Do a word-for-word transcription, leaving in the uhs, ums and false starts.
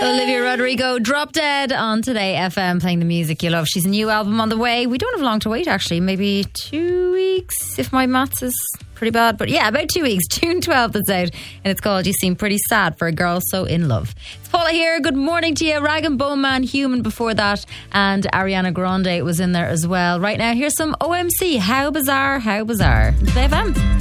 Olivia Rodrigo, Drop Dead on Today F M, playing the music you love. She's a new album on the way. We don't have long to wait, actually. Maybe two weeks, if my maths is pretty bad. But yeah, about two weeks. June twelfth it's out. And it's called You Seem Pretty Sad for a Girl So In Love. It's Paula here. Good morning to you. Rag and Bone Man, Human before that. And Ariana Grande was in there as well. Right now, here's some O M C. How bizarre, how bizarre. Today F M.